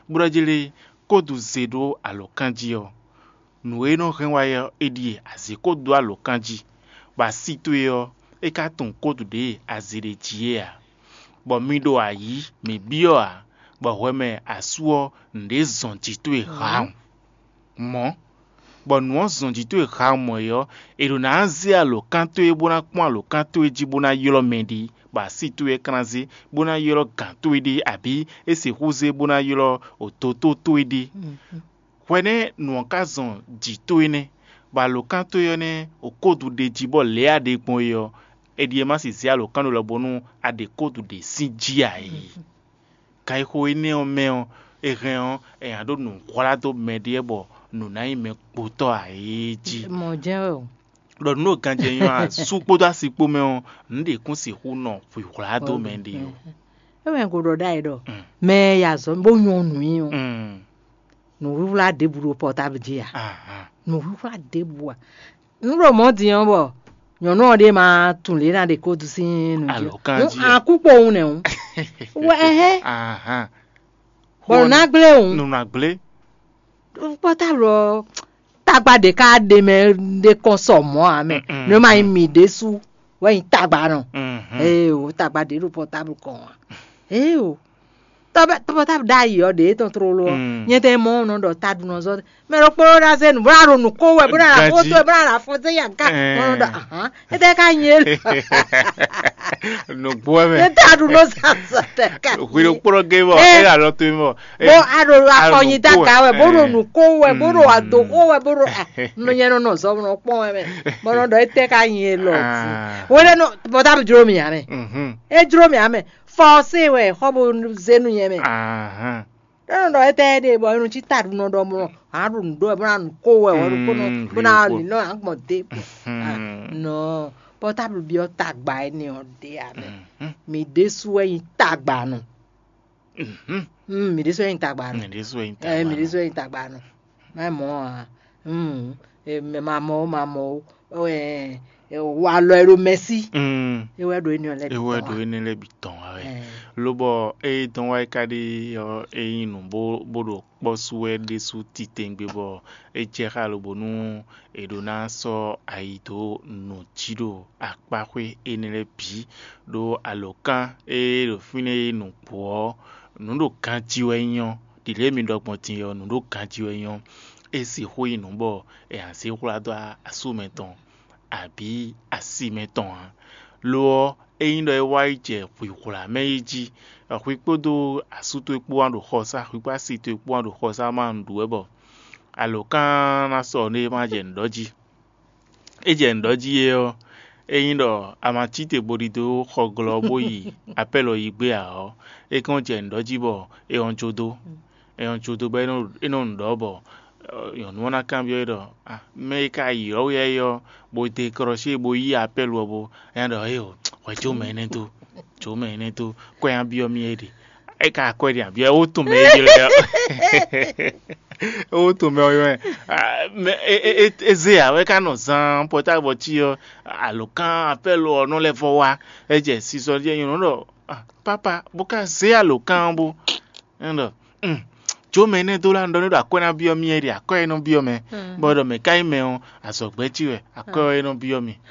Brojele kodu zedo alokanji yo. Nous non renvoyer aider à ce code doit le kanji. Ba situé et ka ton code de azere tiea. Bon mido ayi me bio a. Bon weme asuo nde zontitue ram. Mon bon nous zontitue ram yo et nous na anze a lo kanto e bona kwa lo kanto e jibona yolo mendi. Ba situé kanzi bona yolo kanto e di abi e se rose bona yolo ototo to e di. Wene nou kazon dito ene, ba lo kanto yone o kodu de jibo le a de pon yo, e di emasi si a lo kanto la bonu a de kodu de si jia e. Kai ho ene o meo, e reon, e ando nou kwa do medie bo, nou na ime koto a e ji. Mon Dieu. Don nou kanje yon a sou kodo a si po meo, nde kon si hu non, fui kwa do mende yo. Ewe nkodo da edo, me ya zon, bo yon nou yo. Nous la débrouiller portable dia. Nous la débrouiller. Nous remontons bon. Nous non de ma tourner dans des codes si nous. Un coup pour on. Ouais. Bon nagle on. Nous nagle. Portable tagba de carte de me de consomme moi mais ne m'a mis dessous. Ouais tagba non. Eh o tagba de le portable con. Eh o Taba dai yo de ton trolo. Nyete mo no do tadu no zo. Me ro poro da zen braro no ko we brara foto e brara foto ya ka. Mo do ete ka nyel. No bo me. E tadu no sa te ka. We ro poro ge mo e la lo tu mo. Bo aro akonyi ta ka we boro no ko we boro ado ko we boro. No nyeno no zo no pon we. Mo no do ete ka nyel lo. We no botabu juro mi ame. E juro mi ame. Force we hobo zenu yeme. No ete de bo nu chita no do mo. Aru ndo bra nu ko we wo ko no bra ni no an mo de. No, portable bi o tagba ni o de ame. Mi de su e tagba no. Mi de su e tagba no. Mi de su e tagba. Mi de su e tagba no. Ma mo me mamo wa lo ero Messi. Ewe do eni le biton awe. Lobo e don wa kadi yo e inu bodo bosuwe de su titengbe bo e chera lobo nu e do na so aito no chido akpakwe enele bi do alokan e do fine no po no do kanjiwe yan dile mi dogbon tin yo no do kanjiwe yan e si ho inu bo e an se hula do asumeton àbí àsìmẹ́tàn lọ́wọ́ eyín lọ ẹwà ìjẹ́ ìwòrà méjì àpípọ́dọ̀ àsútó epo àdó kọ́sá àpípọ́ àsìtó epo àdó kọ́sá máa ń dùn ẹ̀bọ̀ àlòkàn náà sọ̀ ní máa jẹ́ ǹdọ́jì ẹ̀jẹ̀ ǹdọ́jì yẹ ọ́ eyín lọ àmàtìtè bòdìdó kọ́gọ́lọ́ bóyì àpẹ́lọ yìí gbé àọ́ ẹ̀kàn jẹ́ ǹdọ́jì bọ̀ ẹ̀hàn tsodo bẹ́ẹ̀ ẹ̀nà ǹdọ́ bọ̀ yon na cambio do me ka yo yo bo te crochet bo yi appel wo bo and yo wa jo mene to ko yan bio mi ede e ka ko dia bio o to me ede o to me yo e ze a we ka no san portable ti yo alokan appel o no le fo wa e je si so je yon do papa bo ka ze alokan bo and jo mene dola ndo do akona bio mi eri akoe no bio me bodo me kai me on asogbe tiwe akoe no bio mi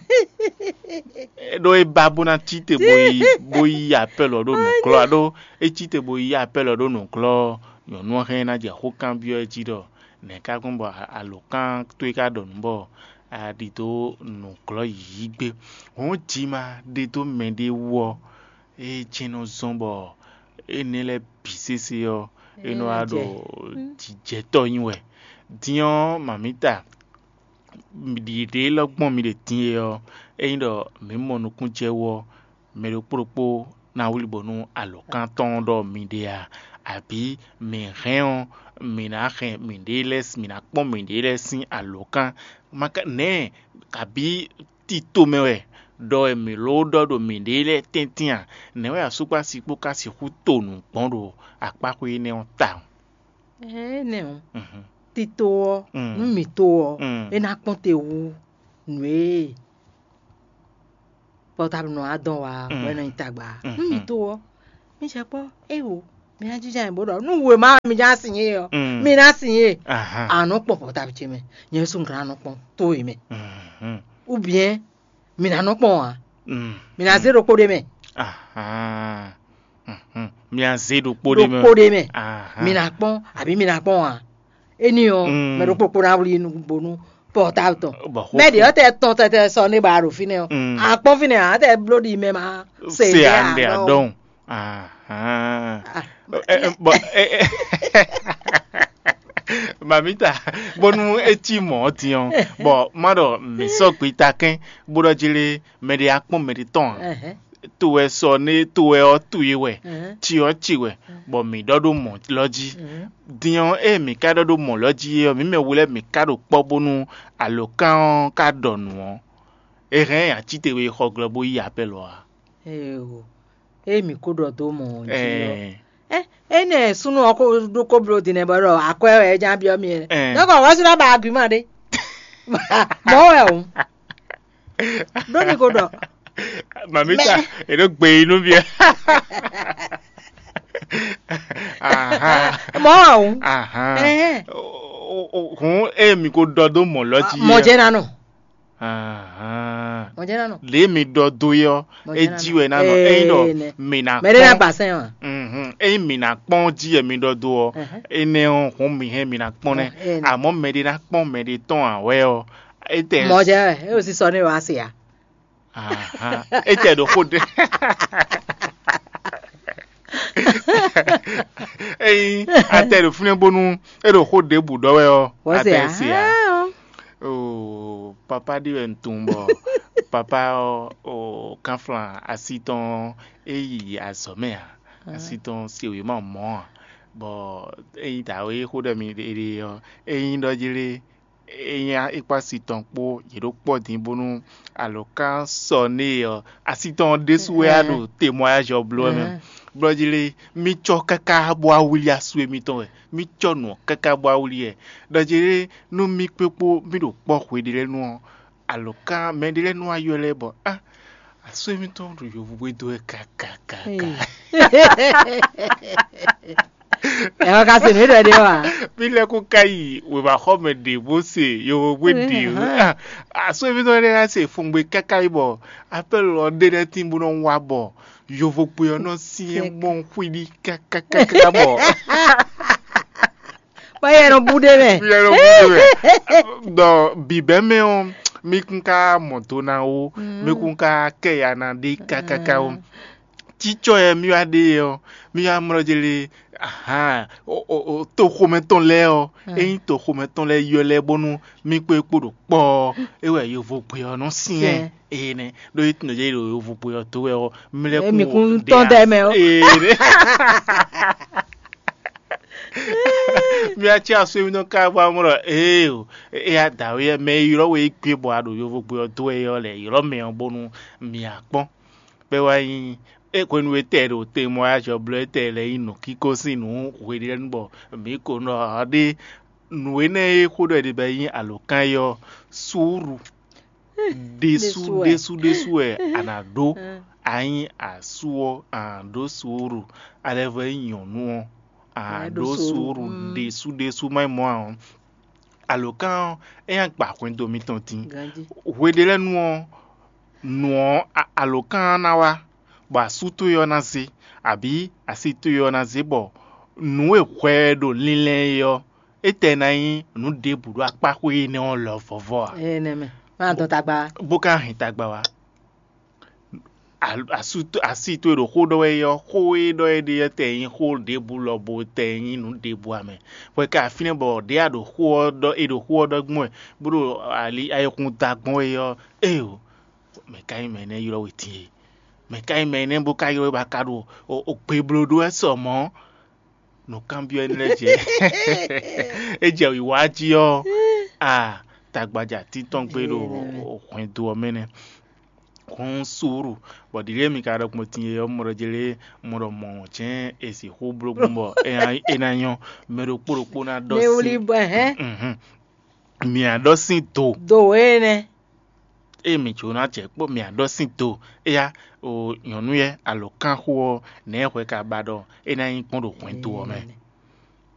do e babuna tite boyi apelo do no klo do e tite boyi apelo do no klo yo no he na je ho kan bio e ti do ne ka kun bo alokan to e ka do nbo adito no klo yi gbe won ji ma de to mende wo e chino zombo e nele bisese yo eno ado tijeto yin we dion mamita mi de logbon mi de tin yo eyin do mi monu kun jewo me lo propo na wulibonu alokan ton do mi de a abi mi reon mi na ren mi de les mi na pon mi de lesin alokan maka ne abi tito mewe do mi lo do mi de le tentia ne we asupa sipo ka si hu tonu pondo akpako ne on ta ne on tito mi to e na ponte wu nwe portable no adon wa we no itagba mi to mi se po e wo mi ajija bodo nu we ma mi ja sin ye yo mi na sin ye anu popo ta bi me yen sun kra no pon to e me ou bien mi na no pon a mi na zero ko de me mi a zero ko de me mi na pon abi mi na pon a eni o me ro popo na wuri nu bonu portable me de o te ton te so ni ba ro fine o a pon fine a te bloody me ma se ande adon mamita bonu eti mo ti on bo mado mi so pe takin bodo jile me de apon me de ton to e so ni to e o tu iwe ti o chiwe bo mi dodo mo loji dion mi ka dodo mo loji mi me wule mi ka do po bonu alokan ka donu on eren ya ti tewe ho globo yi apelo a mi ko do mo ji ene sunu oko do ko bro di ne baro akọ e jan bi o mi no ko wa sura ba agreement de mo we o do ni ko do mamita e do gbe inu bi mo o hun mi ko dodo mo loji mo je na no le mi dodo yo ejiwe na no do mi na me na pasen wa mi na pon ji mi dodo o ene on hun mi he mi na pon ne amo me de na pon me de ton awe o ete mo je o si so ni wa se ya ete do khode ate fune bonu e do khode bu do we o ate se ya papa di entumbo papa o kanflan asiton eyi asomea asiton si we ma mo bo eyin ta we khode mi de yo eyin do jire eyin ipa siton po yero po din bonu alokan so ni yo asiton desuwe ado témoignage oblo me brojile mi cho kaka bo awuli asue mi ton mi cho no kaka bo awuli e dojire no mi pepo mi do po kwedire nu alokan mendire nu ayole bo asue mi ton do yo we do kaka e ka se ni de wa bi le ku kai we ba ho me de bo se yo we de asue mi ton de se fungbe kaka ibo apel o de timbu no wa bo yo vou pôr no si bon fui kaka bo ba yero bude me do bibe me on mi kunka montona o mi kunka ke ya na de kaka o chicho e mi ade o mi amro jele o to kometon le o eyin to kometon le yo le bonu mi pe podo po ewe yo vou pôr no si ene do it no je yo vou pôr to e o mi kun ton de me o mi a ti aso mi no ka ba mo a da we me yiro we gbe bo ado yo vou pôr to e o le yiro me on bonu mi apon pe wa yin ko nu ete do témoignage oblo ete le inu kiko sinu we de nbo mi ko no ade nu ene ko do de be yin alokan yo suru desu anado ayin asuo ando suru aleve yonu ando suru desu mai mo alokan e gba kun do mi ton tin we de le nu alokan na wa ba sutu yo na se abi asitu yo na se bo nu e kwedo lile yo etena yin nu de budu apa ko ni on lo fovo me ma to tagba boka hin tagba wa asitu do hodo we yo ho e do e de teyin ho de bu lo bo teyin nu de bu ame we ka fine bo de ado ho do e do ho do gbon buru ali ayokun tagbon we yo o me kai me ne yiro wetin me kai me ne bo kai yo ba kado o pe blodo e so mo no cambio en leje eje iwaji yo tagbaja ti ton pe do okun do mene kon suru bo dire mi ka ro mo tin yo mo rojele mo ro mo chen esi ho blogbo enanyo me ro poropo na do si mi adosin to do ene mi chona che po mi ado sinto ya o nyonu ye alo kan ho ne hwe ka bado na yin pon do kwen to me